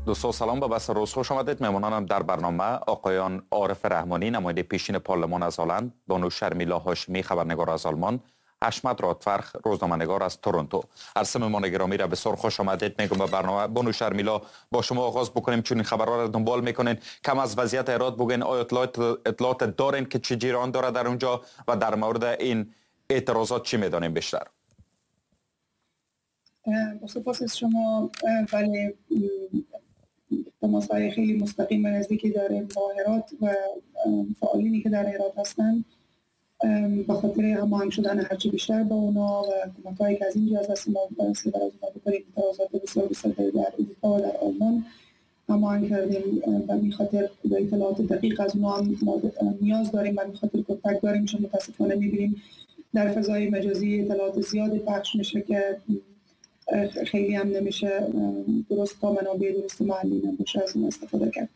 دوستان سلام، به بحث روز خوش آمدید. مهمانانم در برنامه آقایان عارف رحمانی نماینده پیشین پارلمان از هلند، بانو شرمیلا هاشمی خبرنگار از آلمان، حشمت رادفرخ روزنامه‌نگار از تورنتو. هر سه مهمان گرامی را بسیار خوش آمدید میگم به برنامه. بانو شرمیلا، با شما آغاز بکنیم چون این خبرها را دنبال میکنین. کم از وضعیت هرات بگین، آیا اطلاعات دارین که چه جریان داره در اونجا و در مورد این اعتراضات چی میدانیم بیشتر؟ با سپاس از شما. ولی تماس‌های خیلی مستقیم و نزدیکی داریم با هرات و فعالینی که در هرات هستند به خاطر هماهنگ شدن هرچی بیشتر با اونا و کمک‌هایی که از اینجا از دست ما برسه برای بکنیم اعتراضات بسیار در اروپا و در آلمان هماهنگ کردیم و به خاطر اطلاعات دقیق از اونا هم ما نیاز داریم و به خاطر کنتاکت داریم. چون متاسفانه می‌بینیم در فضای مجازی اطلاعات زیادی پخش میشه که خیلی هم نمیشه درست تا منابع درست محلی نمیشه از اون استفاده کرد.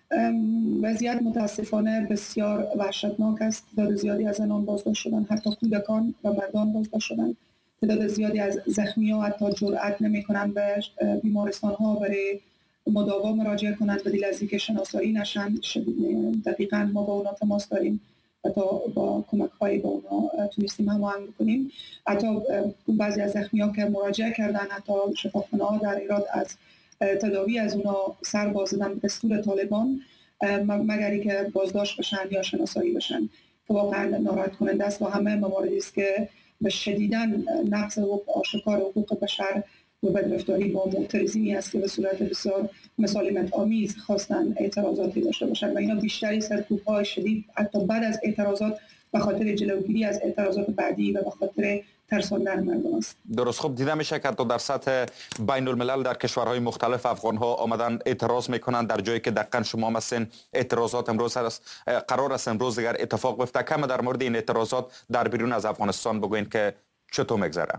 وضعیت متاسفانه بسیار وحشتناک است. تعداد زیادی از زنان بازداشت شدن، حتی کودکان و مردان بازداشت شدن. تعداد زیادی از زخمی‌ها حتی جرئت نمی‌کنن به بیمارستان‌ها برای مداوا مراجعه کنند بدون از اینکه شناسایی نشن. دقیقاً ما با اونا تماس داریم تا با کمک‌های با اونا تونستیم هماهنگ کنیم. حتی بعضی از زخمی‌ها که مراجعه کردن حتی شفاخانه‌ها در ایران از تداوی از اونا سر باز دادن به دستور طالبان مگر اینکه بازداشت بشن یا شناسایی بشن که واقعا ناراحت کننده است و همه مواردی است که به شدیداً نقض آشکار حقوق بشر و بدرفتاری با معترضینی است که به صورت بسیار مسالمت آمیز خواستن اعتراضاتی داشته باشند و اینا بیشتری سرکوب‌های شدید حتی بعد از اعتراضات به خاطر جلوگیری از اعتراضات بعدی و به خاطر ترساندن مردم است. درست. خوب دیده میشه که حتی در سطح بین الملل در کشورهای مختلف افغان‌ها آمدن اعتراض میکنن در جایی که دقیقاً شما مثلا اعتراضات امروز قرار است امروز دیگر اتفاق بیفته. کم در مورد این اعتراضات در بیرون از افغانستان بگوین که چطور میگذره؟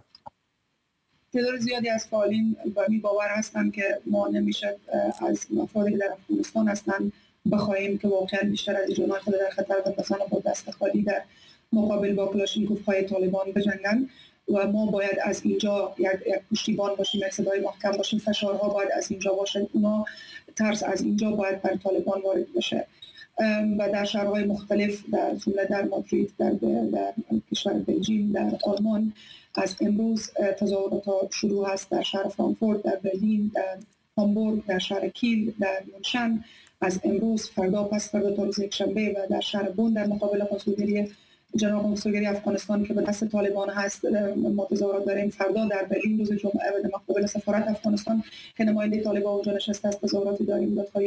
تعداد زیادی از فعالین با می باور هستند که ما نمیشه از افرادی که در افغانستان هستند بخواهیم که واقعا بیشتر از جنایت در خطر بندازن و با دست خالی در مقابل با کلاشینکوف‌های طالبان بجنگن و ما باید از اینجا یک پشتیبان باشیم، یک صدای محکم باشیم. فشارها باید از اینجا باشه، اونا ترس از اینجا باید بر طالبان وارد بشه و در شهرهای مختلف در جمله در مادرید، در کشور بلژیم، در آلمان از امروز تظاهرات شروع هست. در شهر فرانکفورت، در برلین، در هامبورگ، در شهر کیل، در مونشن از امروز، فردا پس فردا تا روز یکشنبه و در شهر بون در مقابل کنسولگری جناب کنسولگری افغانستان که به دست طالبان هست ما تظاهرات داریم. فردا در برلین روز جمعه و در مقابل سفارت افغانستان که نماینده طالبان اونجا نشسته است تظاهراتی داریم.